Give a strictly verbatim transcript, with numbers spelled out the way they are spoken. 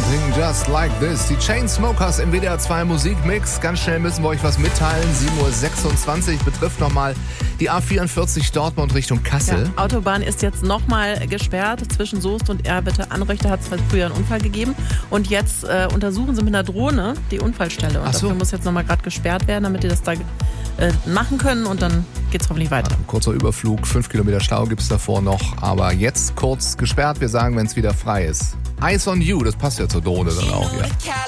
Sing Just Like This. Die Chainsmokers im W D R zwei Musikmix. Ganz schnell müssen wir euch was mitteilen. sieben Uhr sechsundzwanzig betrifft nochmal die A vierundvierzig Dortmund Richtung Kassel. Ja, Autobahn ist jetzt nochmal gesperrt zwischen Soest und Erbitte-Anröchte. Hat es früher einen Unfall gegeben. Und jetzt äh, untersuchen sie mit einer Drohne die Unfallstelle. Und Ach so. dafür muss jetzt nochmal gerade gesperrt werden, damit die das da äh, machen können. Und dann geht's hoffentlich weiter. Ein kurzer Überflug, fünf Kilometer Stau gibt es davor noch. Aber jetzt kurz gesperrt. Wir sagen, wenn es wieder frei ist. Eyes on You, das passt ja zur Drohne dann auch, ja.